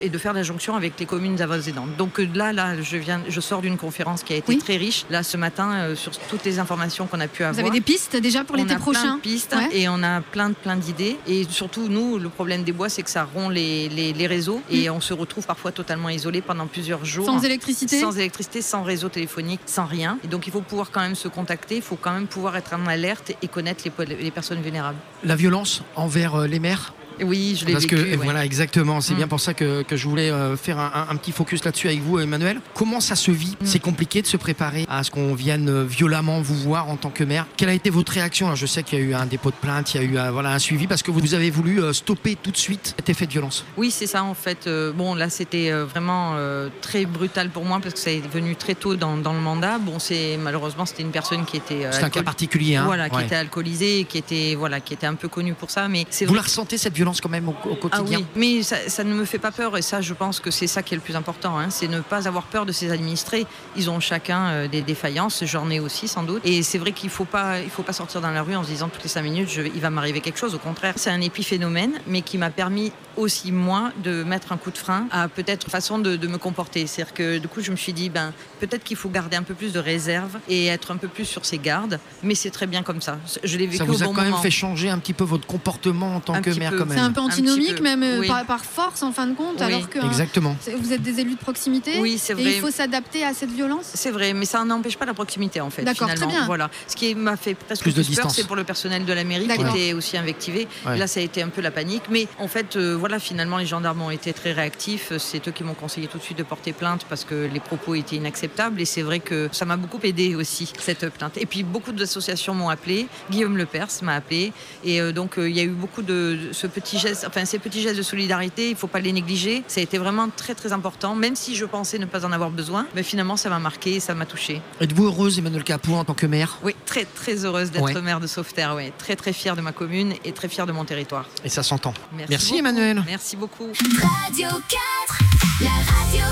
et de faire la jonction avec les communes avoisinantes. Donc là, je sors d'une conférence qui a été très riche, là, ce matin, sur toutes les informations qu'on a pu avoir. Vous avez des pistes déjà pour l'été prochain? On a plein de pistes et on a plein d'idées. Et surtout, nous, le problème des bois, c'est que ça rompt les réseaux et on se retrouve parfois totalement isolé pendant plusieurs jours. Sans électricité? Sans électricité, sans réseau téléphonique, sans rien. Et donc, il faut pouvoir quand même se contacter, il faut quand même pouvoir être en alerte et connaître les personnes vulnérables. La violence envers les maires? Oui, je l'ai vécu. Parce que voilà, exactement, c'est bien pour ça que je voulais faire un petit focus là-dessus avec vous, Emmanuel. Comment ça se vit? C'est compliqué de se préparer à ce qu'on vienne violemment vous voir en tant que maire. Quelle a été votre réaction? Alors, je sais qu'il y a eu un dépôt de plainte, il y a eu un suivi, parce que vous avez voulu stopper tout de suite cet effet de violence. Oui, c'est ça en fait. Là, c'était vraiment très brutal pour moi parce que ça est venu très tôt dans le mandat. Malheureusement, c'était une personne qui était... c'est un cas particulier. Qui était alcoolisée, qui était un peu connue pour ça. Mais vous la ressentez, cette violence, quand même au quotidien? Oui, mais ça ne me fait pas peur et ça, je pense que c'est ça qui est le plus important, c'est ne pas avoir peur de ses administrés. Ils ont chacun des défaillances, j'en ai aussi sans doute, et c'est vrai qu'il faut pas sortir dans la rue en se disant toutes les 5 minutes il va m'arriver quelque chose. Au contraire, c'est un épiphénomène, mais qui m'a permis aussi moi de mettre un coup de frein à peut-être façon de me comporter. C'est-à-dire que du coup je me suis dit peut-être qu'il faut garder un peu plus de réserve et être un peu plus sur ses gardes, mais c'est très bien comme ça. Je l'ai vécu au bon moment. Ça vous a quand même fait changer un petit peu votre comportement en tant que maire, quand même. C'est un peu antinomique, même par force en fin de compte, alors que exactement. Vous êtes des élus de proximité. Oui, c'est vrai. Et il faut s'adapter à cette violence. C'est vrai, mais ça n'empêche pas la proximité en fait. D'accord, finalement. très bien. Voilà. Ce qui m'a fait presque plus de peur, c'est pour le personnel de la mairie qui était aussi invectivé. Ouais. Là, ça a été un peu la panique, mais en fait, finalement, les gendarmes ont été très réactifs. C'est eux qui m'ont conseillé tout de suite de porter plainte parce que les propos étaient inacceptables, et c'est vrai que ça m'a beaucoup aidé aussi cette plainte. Et puis beaucoup d'associations m'ont appelé. Guillaume Lepers m'a appelé, et donc il y a eu beaucoup de ces petits gestes de solidarité. Il ne faut pas les négliger. Ça a été vraiment très très important, même si je pensais ne pas en avoir besoin. Mais finalement, ça m'a marqué et ça m'a touchée. Êtes-vous heureuse, Emmanuel Capou, en tant que maire? Oui, très très heureuse d'être maire de Sauveterre. Oui, très très fière de ma commune et très fière de mon territoire. Et ça s'entend. Merci Emmanuel. Merci beaucoup. Radio 4, la radio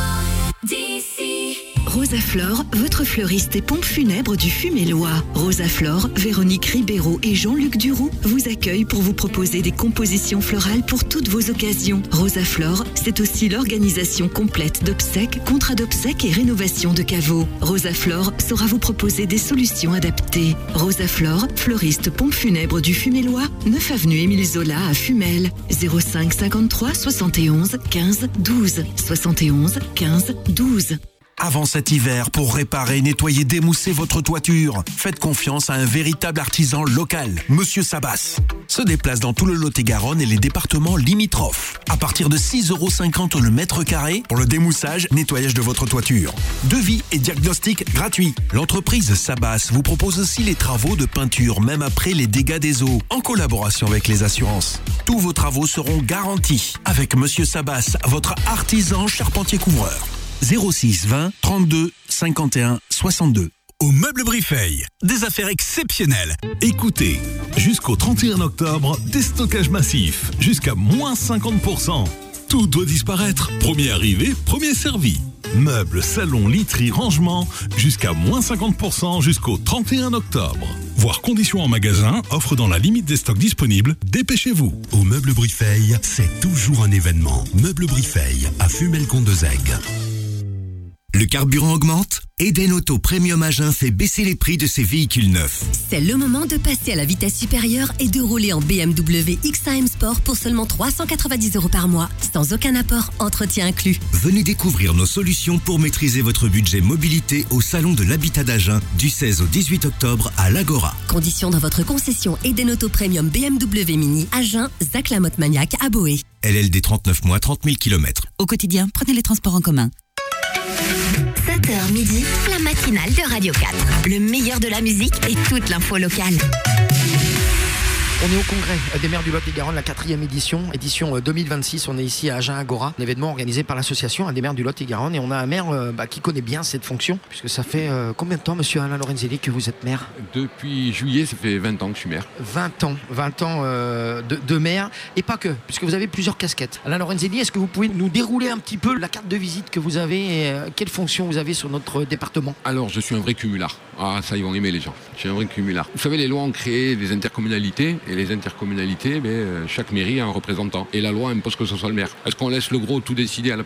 d'ici. Rosaflore, votre fleuriste et pompe funèbre du Fumélois. Rosaflore, Véronique Ribeiro et Jean-Luc Duroux vous accueillent pour vous proposer des compositions florales pour toutes vos occasions. Rosaflore, c'est aussi l'organisation complète d'obsèques, contrats d'obsèques et rénovation de caveaux. Rosaflore saura vous proposer des solutions adaptées. Rosaflore, fleuriste pompe funèbre du Fumélois, 9 avenue Émile Zola à Fumel. 05 53 71 15 12 71 15 12. Avant cet hiver, pour réparer, nettoyer, démousser votre toiture, faites confiance à un véritable artisan local, Monsieur Sabas. Se déplace dans tout le Lot-et-Garonne et les départements limitrophes. À partir de 6,50 € le mètre carré pour le démoussage, nettoyage de votre toiture. Devis et diagnostic gratuit. L'entreprise Sabas vous propose aussi les travaux de peinture, même après les dégâts des eaux, en collaboration avec les assurances. Tous vos travaux seront garantis avec Monsieur Sabas, votre artisan charpentier-couvreur. 06 20 32 51 62. Au Meuble Briffeil, des affaires exceptionnelles. Écoutez, jusqu'au 31 octobre, déstockage massif, jusqu'à moins 50%. Tout doit disparaître. Premier arrivé, premier servi. Meubles, salons, literie, rangement, jusqu'à moins 50% jusqu'au 31 octobre. Voir conditions en magasin, offre dans la limite des stocks disponibles, dépêchez-vous. Au Meuble Briffeil, c'est toujours un événement. Meuble Briffeil, à Fumel-Comte-de-Zègue. Le carburant augmente? Eden Auto Premium Agen fait baisser les prix de ses véhicules neufs. C'est le moment de passer à la vitesse supérieure et de rouler en BMW X1M Sport pour seulement 390 € par mois, sans aucun apport, entretien inclus. Venez découvrir nos solutions pour maîtriser votre budget mobilité au Salon de l'Habitat d'Agen du 16 au 18 octobre à l'Agora. Conditions dans votre concession Eden Auto Premium BMW Mini Agen, Zac Lamotte Maniac à Boé. LLD 39 mois, 30 000 km. Au quotidien, prenez les transports en commun. 7h midi, la matinale de Radio 4. Le meilleur de la musique et toute l'info locale. On est au congrès des maires du Lot-et-Garonne, la 4e édition 2026. On est ici à Agen Agora, un événement organisé par l'association des maires du Lot-et-Garonne. Et on a un maire qui connaît bien cette fonction, puisque ça fait combien de temps, monsieur Alain Lorenzelli, que vous êtes maire? Depuis juillet, ça fait 20 ans que je suis maire. 20 ans de maire, et pas que, puisque vous avez plusieurs casquettes. Alain Lorenzelli, est-ce que vous pouvez nous dérouler un petit peu la carte de visite que vous avez et quelle fonction vous avez sur notre département? Alors, je suis un vrai cumulard. Ah, ça, ils vont aimer les gens. Je suis un vrai cumulard. Vous savez, les lois ont créé des intercommunalités, et les intercommunalités, chaque mairie a un représentant. Et la loi impose que ce soit le maire. Est-ce qu'on laisse le gros tout décider à la